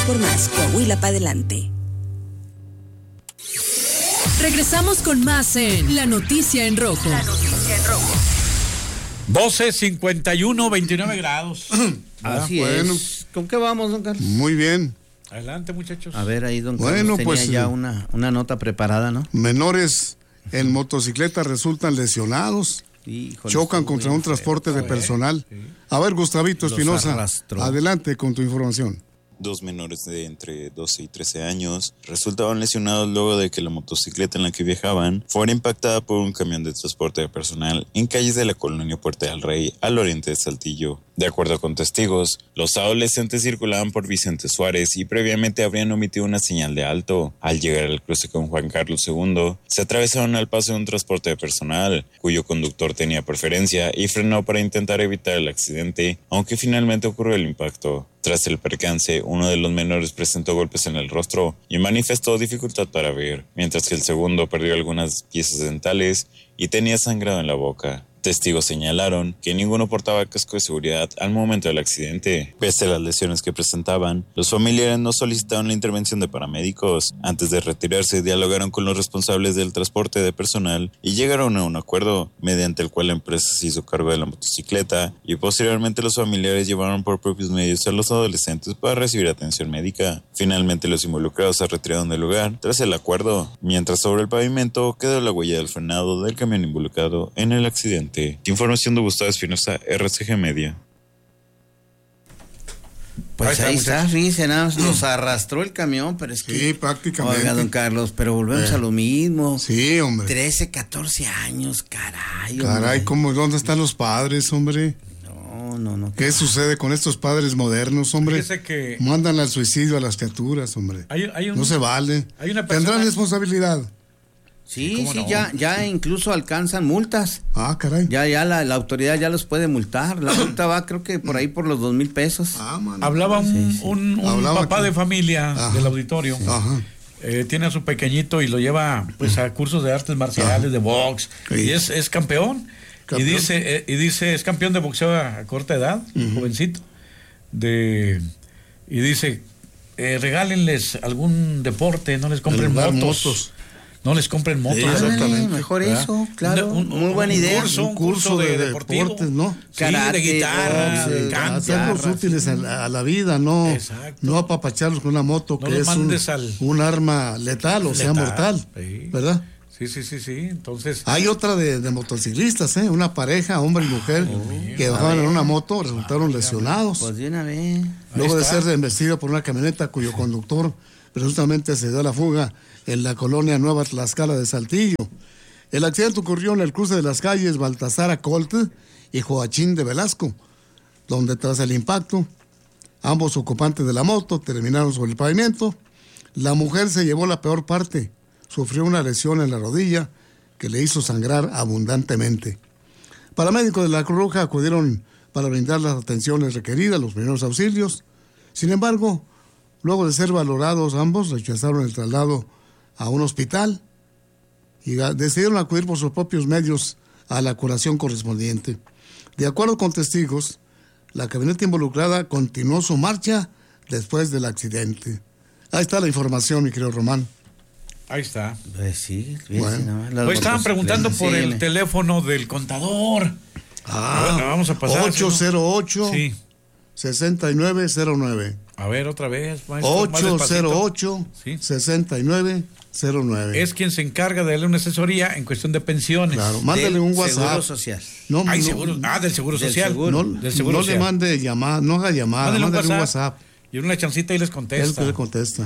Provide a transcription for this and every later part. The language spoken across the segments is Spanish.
por más. Coahuila para adelante. Regresamos con más en La Noticia en Rojo. 12:51, 29 grados. Así es. ¿Con qué vamos, don Carlos? Muy bien. Adelante, muchachos. A ver, ahí don Carlos tenía ya una nota preparada, ¿no? Menores en motocicleta resultan lesionados. Híjole, chocan contra un transporte de personal. Sí. A ver, Gustavito Espinosa, adelante con tu información. 2 menores de entre 12 y 13 años resultaban lesionados luego de que la motocicleta en la que viajaban fuera impactada por un camión de transporte de personal en calles de la colonia Puerta del Rey, al oriente de Saltillo. De acuerdo con testigos, los adolescentes circulaban por Vicente Suárez y previamente habrían omitido una señal de alto. Al llegar al cruce con Juan Carlos II, se atravesaron al paso de un transporte de personal, cuyo conductor tenía preferencia y frenó para intentar evitar el accidente, aunque finalmente ocurrió el impacto. Tras el percance, uno de los menores presentó golpes en el rostro y manifestó dificultad para ver, mientras que el segundo perdió algunas piezas dentales y tenía sangrado en la boca. Testigos señalaron que ninguno portaba casco de seguridad al momento del accidente. Pese a las lesiones que presentaban, los familiares no solicitaron la intervención de paramédicos. Antes de retirarse, dialogaron con los responsables del transporte de personal y llegaron a un acuerdo, mediante el cual la empresa se hizo cargo de la motocicleta y posteriormente los familiares llevaron por propios medios a los adolescentes para recibir atención médica. Finalmente los involucrados se retiraron del lugar tras el acuerdo, mientras sobre el pavimento quedó la huella del frenado del camión involucrado en el accidente. Información de Gustavo Espinosa, RCG Media. Pues ahí está, fíjense, nos arrastró el camión, pero es que... Sí, prácticamente. Oiga, don Carlos, pero volvemos a lo mismo. Sí, hombre. 13, 14 años, caray. Caray, ¿dónde están los padres, hombre? No. ¿Qué sucede con estos padres modernos, hombre? Fíjese que... Mandan al suicidio a las criaturas, hombre. No se vale. Hay una persona... Tendrán responsabilidad. Sí, no? ya incluso alcanzan multas. Ah, caray. Ya la autoridad ya los puede multar. La multa va, creo que por ahí por los 2,000 pesos. Hablaba un papá de familia del auditorio. Tiene a su pequeñito y lo lleva pues a cursos de artes marciales, de box, y es campeón. Y dice, es campeón de boxeo a corta edad, jovencito. Y dice, regálenles algún deporte, no les compren motos. No les compren motos. Sí, exactamente. Mejor eso, claro. Muy buena idea. Un curso de deportes, ¿no? Karate, de guitarra, hacerlos útiles a la vida, ¿no? Exacto. No apapacharlos con una moto que es un arma letal, o sea, mortal, ¿verdad? Sí. Entonces. Hay otra de motociclistas, una pareja, hombre y mujer, que bajaban en una moto, resultaron lesionados. Pues de una vez. Luego de ser embestido por una camioneta cuyo conductor presuntamente se dio a la fuga en la colonia Nueva Tlaxcala de Saltillo. El accidente ocurrió en el cruce de las calles Baltasar Acolte y Joachín de Velasco, donde tras el impacto, ambos ocupantes de la moto terminaron sobre el pavimento. La mujer se llevó la peor parte, sufrió una lesión en la rodilla que le hizo sangrar abundantemente. Paramédicos de la Cruz Roja acudieron para brindar las atenciones requeridas, los primeros auxilios. Sin embargo, luego de ser valorados, ambos rechazaron el traslado a un hospital y decidieron acudir por sus propios medios a la curación correspondiente. De acuerdo con testigos, la camioneta involucrada continuó su marcha después del accidente. Ahí está la información, mi querido Román. Ahí está. Pues sí. Bueno. Hoy estaban preguntando por el teléfono del contador. Bueno, vamos a pasar. 808 sí. 6909. A ver, otra vez, maestro. 808 6909. Es quien se encarga de darle una asesoría en cuestión de pensiones. Claro, mándale un WhatsApp. Seguro social. Del Seguro Social. No le mande llamada, no haga llamada, mándale un WhatsApp. Y una chancita y les contesta. Él le contesta.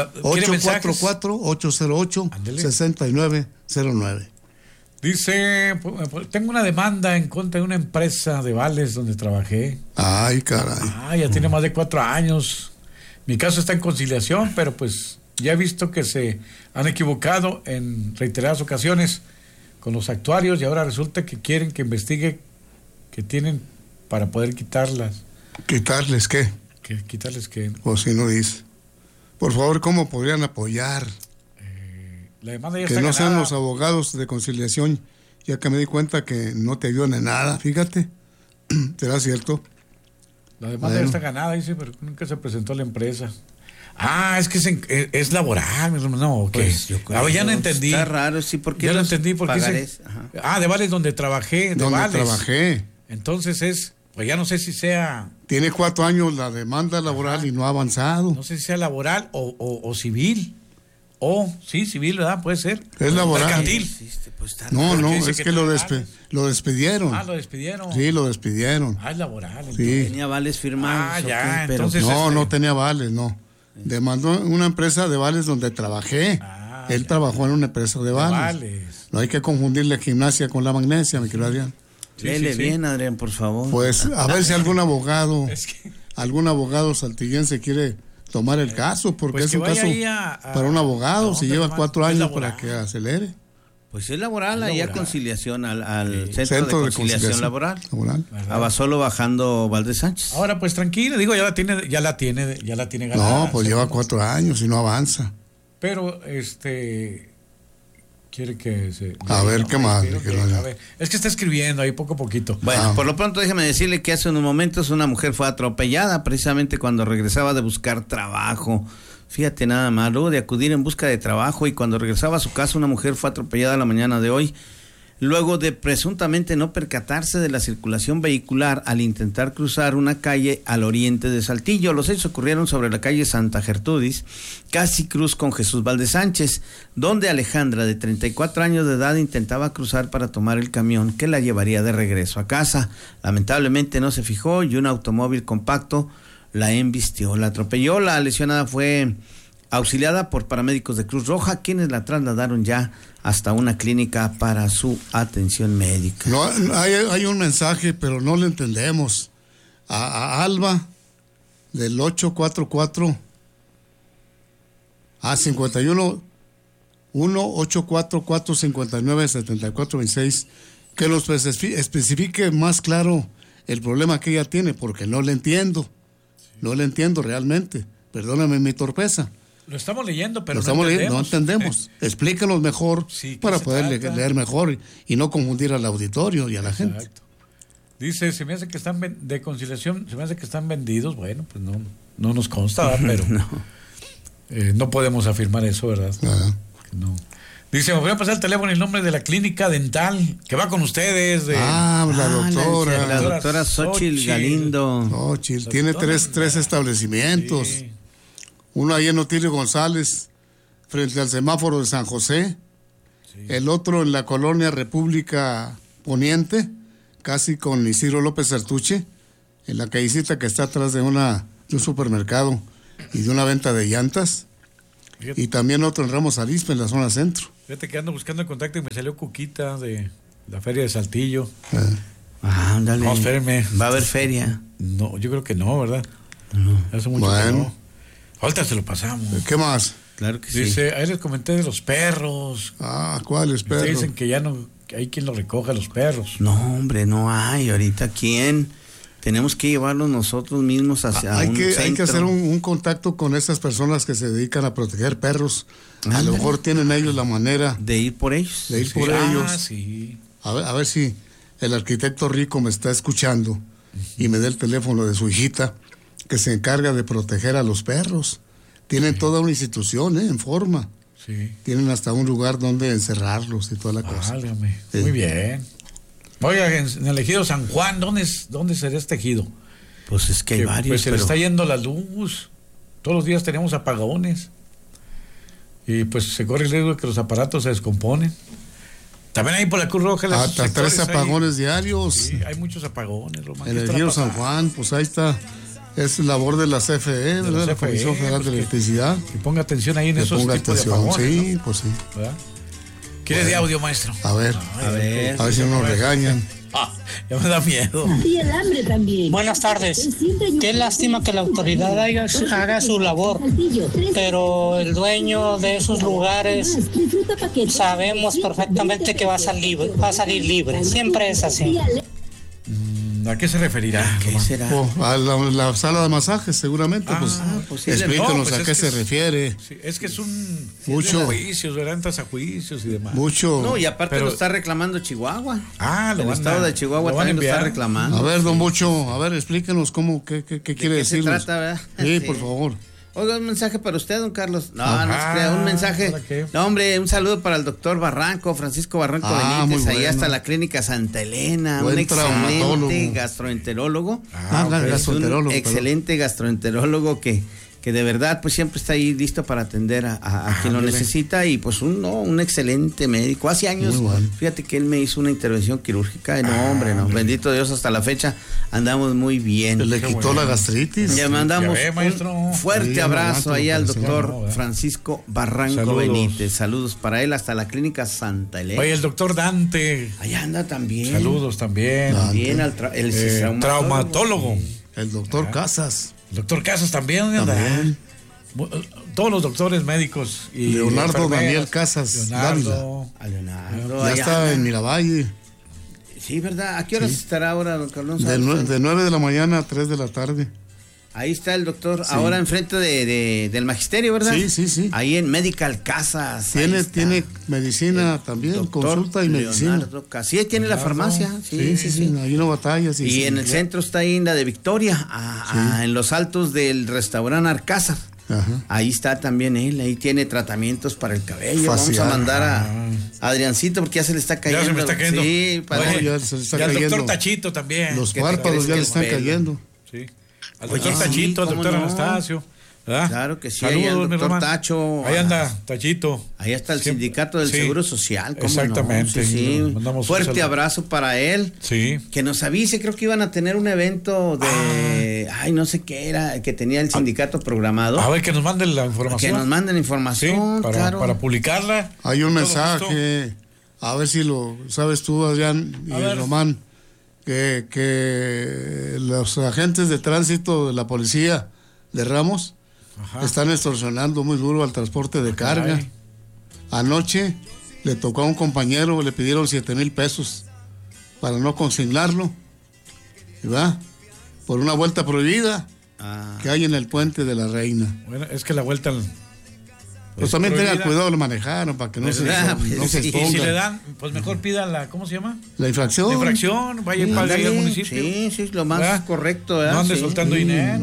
844-808-6909. Dice, tengo una demanda en contra de una empresa de vales donde trabajé. Ay, caray. Ya tiene más de 4 años. Mi caso está en conciliación, pero pues ya he visto que se han equivocado en reiteradas ocasiones con los actuarios y ahora resulta que quieren que investigue qué tienen para poder quitarlas. ¿Quitarles qué? ¿Quitarles qué? O si no dice. Por favor, ¿cómo podrían apoyar? La demanda ya que está no ganada. Sean los abogados de conciliación, ya que me di cuenta que no te ayudan en nada, fíjate. ¿Será cierto? La demanda ya está ganada, dice, pero nunca se presentó la empresa. Es que es laboral, no, ¿qué? Pues yo creo ya no entendí. Está raro, sí, porque ya lo entendí porque de vales donde trabajé, trabajé. Entonces pues ya no sé si sea. Tiene 4 años la demanda laboral y no ha avanzado. No sé si sea laboral o civil. Sí, civil, ¿verdad? Puede ser. Es laboral. Mercantil. No, es que lo despidieron. Lo despidieron. Sí, lo despidieron. Es laboral. Sí. Tenía vales firmados. Ya, pero entonces. No tenía vales, no. Demandó una empresa de vales donde trabajé. Él trabajó en una empresa de vales. No hay que confundir la gimnasia con la magnesia, mi querido Adrián. Léele bien, Adrián, por favor. Pues a ver si algún abogado saltillense quiere tomar el caso, porque pues es un caso para un abogado, si lleva 4 años para que acelere. Pues es laboral, ahí a conciliación, al centro de conciliación laboral. Abasolo bajando Valdés Sánchez. Ahora pues tranquilo, digo, ya la tiene ganada. No, pues lleva 4 años y no avanza. Pero quiere que se... A ver, ¿qué más? Es que está escribiendo ahí poco a poquito. Bueno, por lo pronto déjeme decirle que hace unos momentos una mujer fue atropellada precisamente cuando regresaba de buscar trabajo. Fíjate nada más, luego de acudir en busca de trabajo y cuando regresaba a su casa una mujer fue atropellada la mañana de hoy. Luego de presuntamente no percatarse de la circulación vehicular al intentar cruzar una calle al oriente de Saltillo. Los hechos ocurrieron sobre la calle Santa Gertrudis, casi cruz con Jesús Valdés Sánchez, donde Alejandra, de 34 años de edad, intentaba cruzar para tomar el camión que la llevaría de regreso a casa. Lamentablemente no se fijó y un automóvil compacto la embistió, la atropelló. La lesionada fue auxiliada por paramédicos de Cruz Roja, quienes la trasladaron ya hasta una clínica para su atención médica. No, hay un mensaje, pero no lo entendemos. A Alba, del 844 a 51 1-844-59-7426, que nos especifique más claro el problema que ella tiene, porque no le entiendo. No le entiendo realmente. Perdóname mi torpeza. Lo estamos leyendo, pero no entendemos. Explíquenos mejor para poder leer mejor y no confundir al auditorio y a la gente. Dice, se me hace que están de conciliación, se me hace que están vendidos. Bueno, pues no nos consta, pero no podemos afirmar eso, ¿verdad? No. Dice, me voy a pasar el teléfono y el nombre de la clínica dental que va con ustedes. La doctora Xochitl Galindo. Xochitl, tiene tres establecimientos. Sí. Uno ahí en Otilio González, frente al semáforo de San José. Sí. El otro en la colonia República Poniente, casi con Isidro López Artuche, en la callecita que está atrás de un supermercado y de una venta de llantas. Fíjate. Y también otro en Ramos Arizpe, en la zona centro. Fíjate que ando buscando el contacto y me salió Cuquita de la feria de Saltillo. Ándale. No, espérenme. ¿Va a haber feria? No, yo creo que no, ¿verdad? No. Hace mucho que no. Ahorita se lo pasamos. ¿Qué más? Claro que Dice, ahí les comenté de los perros. ¿Cuáles perros? Dicen que ya no hay quien los recoja, los perros. No, hombre, no hay. Ahorita, ¿quién? Tenemos que llevarlos nosotros mismos hacia un centro. Hay que hacer un contacto con esas personas que se dedican a proteger perros. A lo mejor tienen ellos la manera de ir por ellos. Sí. A ver si el arquitecto Rico me está escuchando y me dé el teléfono de su hijita que se encarga de proteger a los perros. Tienen toda una institución, en forma. Sí. Tienen hasta un lugar donde encerrarlos y toda la cosa. Muy bien. Oiga, en el ejido San Juan, ¿dónde será este ejido? Pues es que hay varios. Pues se le está yendo la luz. Todos los días tenemos apagones. Y pues se corre el riesgo de que los aparatos se descomponen. También hay por la Cruz Roja. Hasta 3 apagones diarios. Sí, hay muchos apagones, Román. En el ejido San Juan, pues ahí está. Es labor de la CFE, ¿verdad? La Comisión Federal de Electricidad. Que ponga atención ahí en esos tipos de apagones. Sí, ¿no? Pues sí. ¿Verdad? ¿Quieres de audio, maestro? A ver si no nos regañan. Ya me da miedo. Y el hambre también. Buenas tardes. Qué lástima que la autoridad haga su labor, pero el dueño de esos lugares sabemos perfectamente que va a salir libre. Siempre es así. ¿A qué se referirá? ¿Qué será? A la sala de masajes, seguramente. Explícanos a qué se refiere. Sí, es que es un mucho juicios, ¿verdad? Entras a juicios y demás. Mucho. No, y aparte lo está reclamando Chihuahua. El estado de Chihuahua también lo está reclamando. A ver, don Mucho, explíquenos qué quiere decir. ¿De qué se trata, verdad? Sí, por favor. Oiga, un mensaje para usted, don Carlos. No, no se crea, un mensaje. No, hombre, un saludo para el doctor Barranco, Francisco Barranco Benítez, ahí hasta la clínica Santa Elena, un excelente gastroenterólogo. Gastroenterólogo. Un excelente gastroenterólogo que de verdad pues siempre está ahí listo para atender a quien lo necesita, y pues un excelente médico. Hace años, fíjate que él me hizo una intervención quirúrgica, bendito Dios, hasta la fecha andamos muy bien. Le quitó la gastritis. Le mandamos un fuerte abrazo ahí al doctor Francisco Barranco Benítez. Saludos para él hasta la clínica Santa Elena. Oye, el doctor Dante. Allá anda también. Saludos también. También al traumatólogo. El doctor Casas. El doctor Casas también. Todos los doctores médicos. Y Leonardo Daniel Casas. Leonardo. Ya está en Miravalle. Sí, ¿verdad? ¿A qué horas estará ahora, don Carlos? De 9 de la mañana a 3 de la tarde. Ahí está el doctor, ahora enfrente del magisterio, ¿verdad? Sí. Ahí en Medical Casas. Tiene medicina también, consulta y medicina. Sí, tiene la farmacia. Sí. Ahí no batallas. Y en el centro está ahí en la de Victoria, en los altos del restaurante Arcázar. Ajá. Ahí está también él, ahí tiene tratamientos para el cabello. Facial. Vamos a mandar a Adriancito porque ya se le está cayendo. Ya se me está cayendo. Sí, ya se le está cayendo. Y al doctor Tachito también. Los párpados ya le están cayendo. Sí. Al doctor Tachito, al doctor Anastasio. ¿verdad? Claro que sí. Saludos, ahí el doctor Tacho. Ahí anda Tachito. Ahí está el sindicato del Seguro Social. Exactamente. No? Sí. Fuerte abrazo para él. Sí. Que nos avise, creo que iban a tener un evento de... Ay, no sé qué era, que tenía el sindicato programado. A ver, que nos manden la información. Que nos manden información, sí, para publicarla. Hay un mensaje, a ver si lo sabes tú, Adrián y Román, que los agentes de tránsito de la policía de Ramos están extorsionando muy duro al transporte de carga. Anoche le tocó a un compañero, le pidieron 7,000 pesos para no consignarlo, ¿verdad? Por una vuelta prohibida que hay en el puente de la Reina. Bueno, es que la vuelta... Pues también tenga cuidado al manejar, para que no se exponga. Y si le dan, pues mejor pida la, ¿cómo se llama? La infracción. La infracción, vaya y pague ahí al municipio. Sí, lo más correcto, ¿verdad? No andes soltando dinero.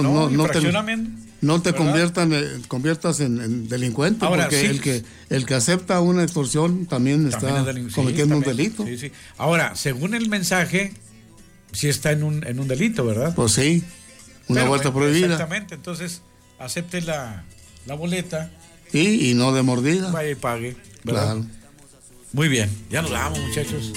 No te conviertas en delincuente. Ahora, porque el que acepta una extorsión también está cometiendo un delito. Sí. Ahora, según el mensaje, sí está en un delito, ¿verdad? Pues sí, una vuelta prohibida. Exactamente, entonces acepte la boleta. Y no de mordida. Vaya y pague, ¿verdad? Claro. Muy bien, ya nos vamos, muchachos.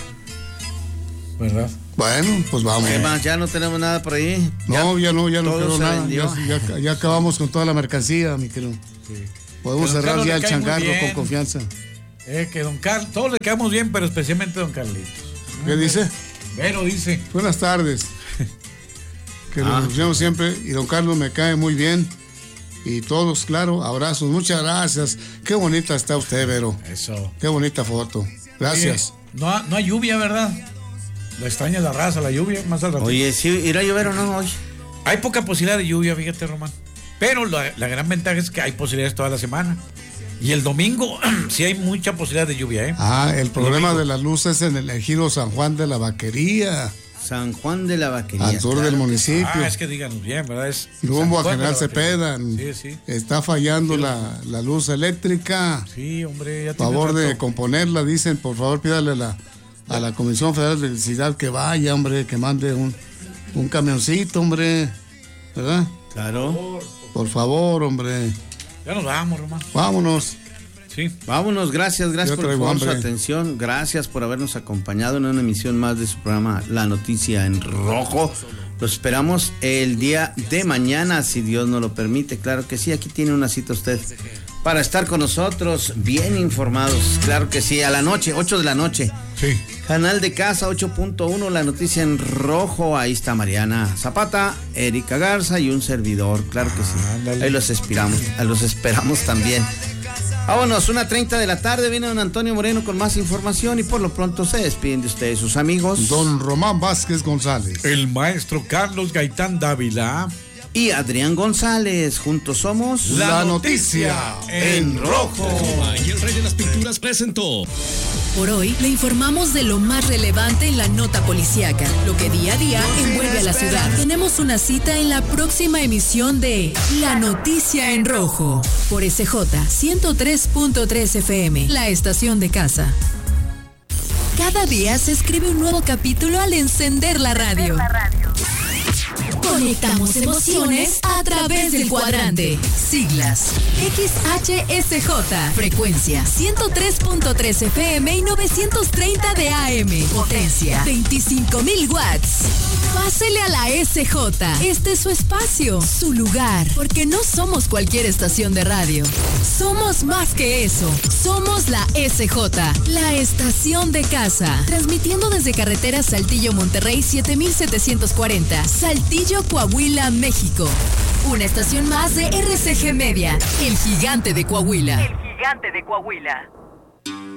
¿Verdad? Bueno, pues vamos. ¿Qué más? ¿Ya no tenemos nada por ahí? No, ya no quedó nada. Ya acabamos con toda la mercancía, mi querido. Sí. Podemos cerrar ya el changarro con confianza. Que don Carlos, todos le quedamos bien, pero especialmente don Carlitos. ¿Qué dice? Pero dice. Buenas tardes. Que lo escuchamos siempre. Y don Carlos me cae muy bien. Y todos, claro, abrazos. Muchas gracias. Qué bonita está usted, Vero. Eso. Qué bonita foto. Gracias. Oye, no hay lluvia, ¿verdad? La extraña la raza, la lluvia, más al rato. Oye, ¿sí irá a llover o no hoy? Hay poca posibilidad de lluvia, fíjate, Román. Pero la gran ventaja es que hay posibilidades toda la semana. Y el domingo sí hay mucha posibilidad de lluvia, ¿eh? El problema de las luces en el ejido San Juan de la Vaquería. San Juan de la Vaquería. Al sur del municipio. Es que díganos bien, ¿verdad? Es rumbo a General Cepeda. Sí. Está fallando la luz eléctrica. Sí, hombre. Ya favor de componerla, dicen, por favor pídale a la Comisión Federal de Electricidad que vaya, hombre, que mande un camioncito, hombre. ¿Verdad? Claro. Por favor, hombre. Ya nos vamos, Román. Vámonos. Sí. Vámonos, gracias por su atención, gracias por habernos acompañado en una emisión más de su programa La Noticia en Rojo. Los esperamos el día de mañana, si Dios nos lo permite. Claro que sí, aquí tiene una cita usted para estar con nosotros bien informados. Claro que sí, a la noche, 8 de la noche. Sí. Canal de Casa 8.1, La Noticia en Rojo. Ahí está Mariana Zapata, Erika Garza y un servidor. Claro que sí. Ahí los esperamos también. Vámonos, 1:30 de la tarde, viene don Antonio Moreno con más información y por lo pronto se despiden de ustedes sus amigos. Don Román Vázquez González. El maestro Carlos Gaitán Dávila. y Adrián González. Juntos somos La Noticia en Rojo. Y el Rey de las Pinturas presentó. Por hoy le informamos de lo más relevante en la nota policíaca, lo que día a día envuelve a la ciudad. Tenemos una cita en la próxima emisión de La Noticia en Rojo por SJ 103.3 FM, la estación de casa. Cada día se escribe un nuevo capítulo al encender la radio. Conectamos emociones a través del cuadrante. Siglas XHSJ. Frecuencia 103.3 FM y 930 de AM. Potencia 25,000 watts. Pásele a la SJ. Este es su espacio, su lugar. Porque no somos cualquier estación de radio. Somos más que eso. Somos la SJ, la estación de casa. Transmitiendo desde carretera Saltillo-Monterrey 7740. Saltillo, Coahuila, México. Una estación más de RCG Media, el gigante de Coahuila. El gigante de Coahuila.